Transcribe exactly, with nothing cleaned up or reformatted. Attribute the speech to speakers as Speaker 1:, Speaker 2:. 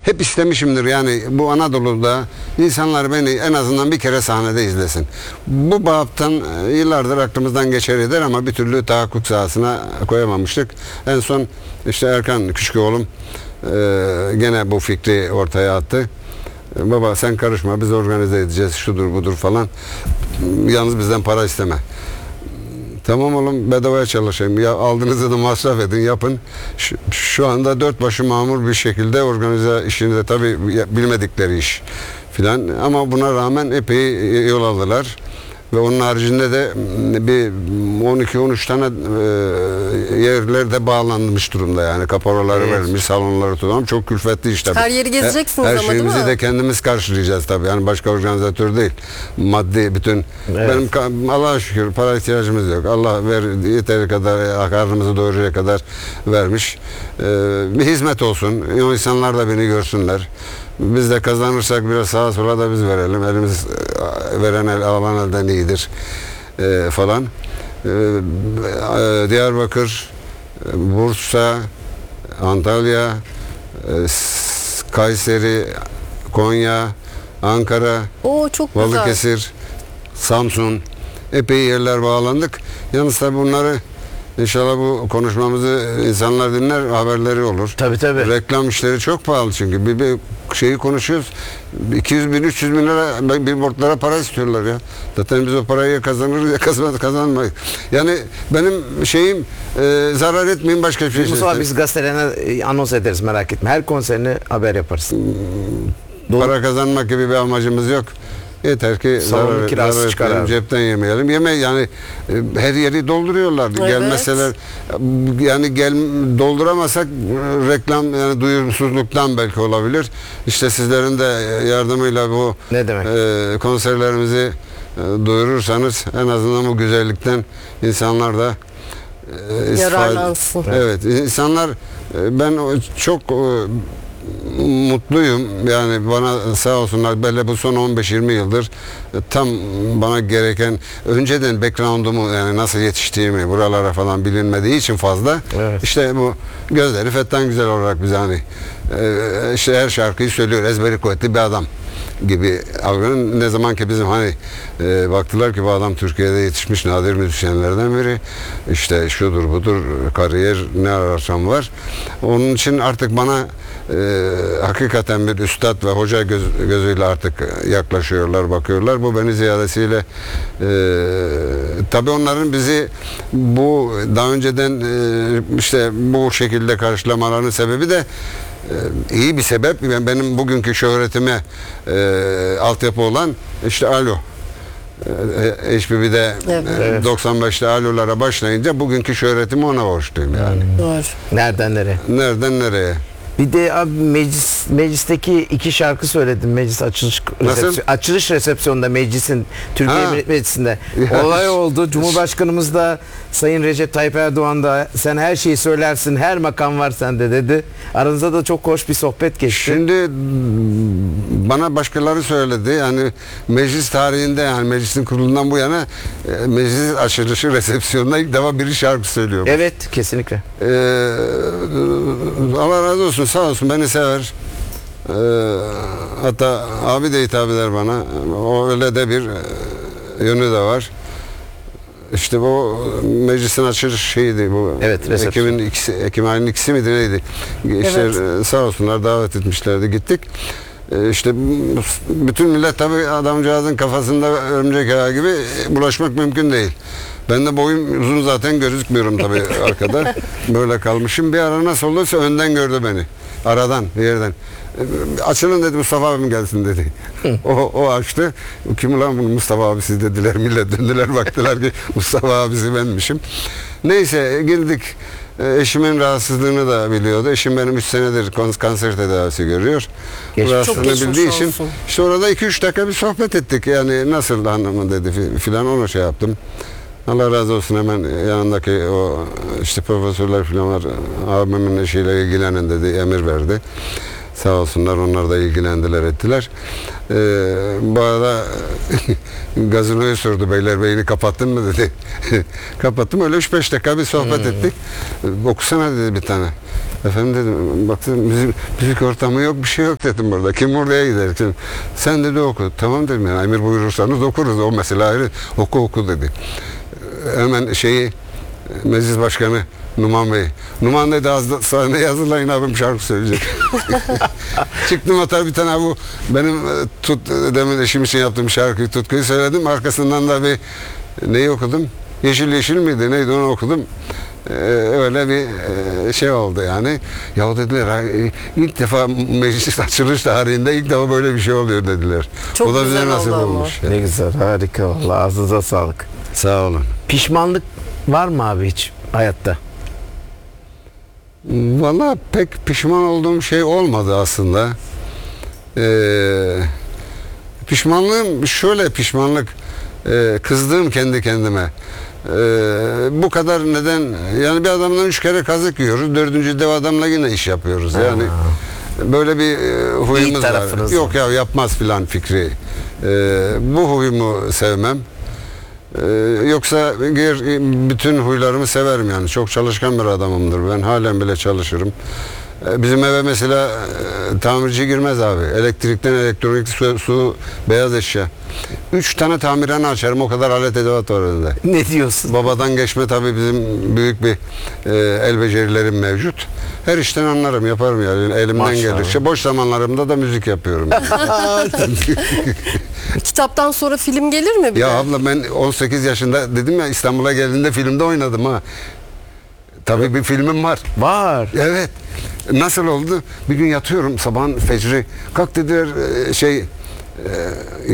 Speaker 1: hep istemişimdir yani bu Anadolu'da insanlar beni en azından bir kere sahnede izlesin. Bu baptan yıllardır aklımızdan geçer eder ama bir türlü tahakkuk sahasına koyamamıştık. En son işte Erkan küçük oğlum e, gene bu fikri ortaya attı. Baba sen karışma, biz organize edeceğiz, şudur budur falan. Yalnız bizden para isteme. Tamam oğlum, bedavaya çalışayım. Ya aldığınızı da masraf edin, yapın. Şu, şu anda dört başı mamur bir şekilde organize işini de tabii bilmedikleri iş filan. Ama buna rağmen epey yol aldılar. Ve onun haricinde de bir on iki on üç tane e, yerler de bağlanmış durumda yani. Kaporaları evet. verilmiş, salonları tutalım. Çok külfetli işte.
Speaker 2: Her yeri gezeceksiniz
Speaker 1: her,
Speaker 2: ama
Speaker 1: her şeyimizi
Speaker 2: değil mi?
Speaker 1: de kendimiz karşılayacağız tabii. Yani başka organizatör değil. Maddi bütün. Evet. Benim Allah'a şükür para ihtiyacımız yok. Allah ver yeteri kadar, karnımızı doyuracak kadar vermiş. Ee, bir hizmet olsun. O insanlar da beni görsünler. Biz de kazanırsak biraz sağa sola da biz verelim. Elimiz veren el alan elden iyidir e, falan. E, e, Diyarbakır, Bursa, Antalya, e, Kayseri, Konya, Ankara,
Speaker 2: Oo, çok
Speaker 1: Balıkesir,
Speaker 2: güzel.
Speaker 1: Samsun, epey yerler bağlandık. Yalnız tabi bunları İnşallah bu konuşmamızı insanlar dinler, haberleri olur.
Speaker 3: Tabii tabii.
Speaker 1: Reklam işleri çok pahalı çünkü. Bir, bir şeyi konuşuyoruz. iki yüz bin, üç yüz bin lira billboardlara para istiyorlar ya. Zaten biz o parayı ya kazanırız ya kazanmayız. kazanmayız. Yani benim şeyim e, zarar etmeyin, başka bir şey
Speaker 3: Mustafa, biz gazetelerine anons ederiz, merak etme. Her konserini haber yaparız.
Speaker 1: Hmm, para kazanmak gibi bir amacımız yok. Yeter ki
Speaker 3: zarar, zarar etmeyelim,
Speaker 1: cepten yemeyelim. Yeme yani e, her yeri dolduruyorlar. Evet. Gelmeseler yani gel dolduramasak reklam yani duyumsuzluktan belki olabilir. İşte sizlerin de yardımıyla bu
Speaker 3: ne demek?
Speaker 1: E, konserlerimizi e, duyurursanız en azından bu güzellikten insanlar da e,
Speaker 2: yararlansın.
Speaker 1: Evet, insanlar e, ben çok e, mutluyum yani, bana sağ olsunlar böyle bu son on beş yirmi yıldır tam bana gereken, önceden background'umu yani nasıl yetiştiğimi buralara falan bilinmediği için fazla evet. işte bu gözleri fetten güzel olarak bize hani e, işte her şarkıyı söylüyor, ezberi kuvvetli bir adam gibi algının. Ne zaman ki bizim hani e, baktılar ki bu adam Türkiye'de yetişmiş nadir müzisyenlerden biri, işte şudur budur kariyer ne ararsam var, onun için artık bana e, hakikaten bir üstad ve hoca göz, gözüyle artık yaklaşıyorlar, bakıyorlar. Bu beni ziyadesiyle e, tabii onların bizi bu daha önceden e, işte bu şekilde karşılamalarının sebebi de Ee, iyi bir sebep. Yani benim bugünkü şöhretime e, altyapı olan işte Alo. E, H B B'de evet. e, doksan beşte Alo'lara başlayınca bugünkü şöhretimi ona borçluyum yani.
Speaker 2: Doğru.
Speaker 3: Nereden nereye?
Speaker 1: Nereden nereye?
Speaker 3: Bir de abi meclis meclisteki iki şarkı söyledim. Meclis açılış resepsiyon, açılış resepsiyonunda meclisin Türkiye ha. Meclisi'nde olay oldu. Cumhurbaşkanımız da Sayın Recep Tayyip Erdoğan da sen her şeyi söylersin, her makam var sende dedi. Aranızda da çok hoş bir sohbet geçti.
Speaker 1: Şimdi bana başkaları söyledi. Yani meclis tarihinde, yani meclisin kurulundan bu yana e, meclis açılışı resepsiyonunda ilk defa biri şarkı söylüyor.
Speaker 3: Evet, kesinlikle.
Speaker 1: Ee, Allah razı olsun, sağ olsun, beni sever. Ee, hatta abi de hitap eder bana. O öyle de bir e, yönü de var. İşte bu meclisin açılış şeydi bu.
Speaker 3: Evet,
Speaker 1: Ekim'in ikisi, Ekim ayının ikisi miydi neydi? İşte evet. Sağ olsunlar davet etmişlerdi, gittik. Ee, işte bütün millet tabii adamcağızın kafasında örümcek ağı gibi bulaşmak mümkün değil. Ben de boyum uzun zaten, gözükmüyorum tabii arkada. Böyle kalmışım. Bir ara nasıl olduysa önden gördü beni. Aradan, bir yerden. Açılın dedi, Mustafa abim gelsin dedi. o, o açtı. Kim ulan bunu, Mustafa abisi dediler. Millet döndüler, baktılar ki Mustafa abisi benmişim. Neyse girdik. Eşimin rahatsızlığını da biliyordu. Eşim benim üç senedir kanser tedavisi görüyor.
Speaker 3: Geçmiş.
Speaker 1: Rahatsızlığını bildiği için işte orada iki üç dakika bir sohbet ettik. Yani nasıl hanımı dedi filan, onu şey yaptım. Allah razı olsun, hemen yanındaki o işte profesörler filan var, abimin eşiyle ilgilenin dedi, emir verdi. Sağ olsunlar, onlar da ilgilendiler ettiler. Ee, bu arada gazinoyu sordu, Beylerbeyi'ni kapattın mı dedi. Kapattım, öyle üç beş dakika bir sohbet
Speaker 3: Hmm.
Speaker 1: ettik. Okusana dedi bir tane. Efendim dedim, baktım müzik, müzik ortamı yok, bir şey yok dedim burada. Kim oraya gider? Kim? Sen dedi oku. Tamam dedim, yani emir buyurursanız okuruz, o mesele ayrı. Oku oku dedi. Hemen şeyi, meclis başkanı Numan Bey. Numan dedi, az da sahneye hazırlayın abim şarkı söyleyecek. Çıktım atar bir tane, bu benim e, tut demin eşim için yaptığım şarkıyı, Tutku'yu söyledim. Arkasından da bir neyi okudum? Yeşil Yeşil miydi? Neydi, onu okudum. Ee, öyle bir e, şey oldu yani. Ya dediler, ha, e, ilk defa meclis açılış tarihinde ilk defa böyle bir şey oluyor dediler.
Speaker 2: Çok
Speaker 1: o da
Speaker 2: güzel
Speaker 1: bize nasip
Speaker 2: oldu ama.
Speaker 1: olmuş.
Speaker 3: Ne güzel, harika vallahi, ağzınıza sağlık.
Speaker 1: Sağ olun.
Speaker 3: Pişmanlık var mı abi hiç hayatta?
Speaker 1: Valla pek pişman olduğum şey olmadı aslında. Ee, pişmanlığım şöyle, pişmanlık e, kızdığım kendi kendime. Ee, bu kadar neden, yani bir adamdan üç kere kazık yiyoruz, dördüncü dev adamla yine iş yapıyoruz yani. Böyle bir e, huyumuz var.
Speaker 3: tarafınız
Speaker 1: Yok ya, yapmaz filan fikri. Ee, bu huyumu sevmem. Ee, yoksa diğer bütün huylarımı severim yani. Çok çalışkan bir adamımdır. Ben halen bile çalışırım. Ee, bizim eve mesela e, tamirci girmez abi. Elektrikten elektronik, su, su, beyaz eşya. Üç tane tamirhane açarım. O kadar alet edevat var önünde.
Speaker 3: Ne diyorsun?
Speaker 1: Babadan geçme tabii, bizim büyük bir e, el becerilerim mevcut. Her işten anlarım, yaparım yani elimden
Speaker 3: Maşallah.
Speaker 1: geldikçe. Boş zamanlarımda da müzik yapıyorum.
Speaker 2: Kitaptan sonra film gelir mi bir
Speaker 1: Ya
Speaker 2: de?
Speaker 1: abla, ben on sekiz yaşında dedim ya, İstanbul'a geldiğinde filmde oynadım ha. Tabii bir filmim var.
Speaker 3: Var.
Speaker 1: Evet. Nasıl oldu? Bir gün yatıyorum sabahın fecri. Kalk dediler, e, şey e,